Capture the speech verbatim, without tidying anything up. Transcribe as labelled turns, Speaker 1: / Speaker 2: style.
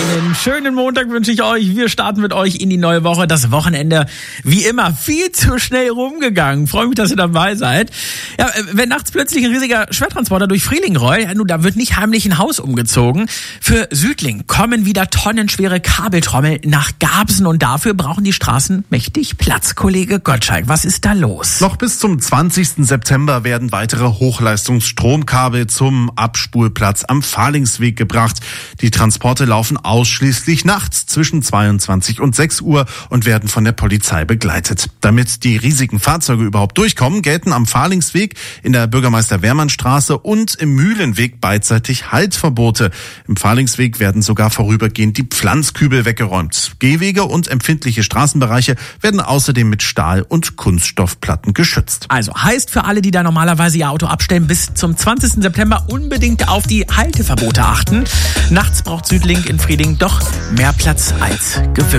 Speaker 1: Einen schönen Montag wünsche ich euch. Wir starten mit euch in die neue Woche. Das Wochenende, wie immer, viel zu schnell rumgegangen. Freue mich, dass ihr dabei seid. Ja, wenn nachts plötzlich ein riesiger Schwertransporter durch Friedling rollt, ja, nun, da wird nicht heimlich ein Haus umgezogen. Für Südling kommen wieder tonnenschwere Kabeltrommel nach Garbsen und dafür brauchen die Straßen mächtig Platz. Kollege Gottschalk, was ist da los?
Speaker 2: Noch bis zum zwanzigsten September werden weitere Hochleistungsstromkabel zum Abspulplatz am Fahlingsweg gebracht. Die Transporte laufen ausschließlich nachts zwischen zweiundzwanzig und sechs Uhr und werden von der Polizei begleitet. Damit die riesigen Fahrzeuge überhaupt durchkommen, gelten am Fahlingsweg, in der Bürgermeister-Wehrmann-Straße und im Mühlenweg beidseitig Haltverbote. Im Fahlingsweg werden sogar vorübergehend die Pflanzkübel weggeräumt. Gehwege und empfindliche Straßenbereiche werden außerdem mit Stahl- und Kunststoffplatten geschützt.
Speaker 1: Also heißt für alle, die da normalerweise ihr Auto abstellen, bis zum zwanzigsten September unbedingt auf die Halteverbote achten. Nachts braucht Südling in Friedling doch mehr Platz als gewöhnlich.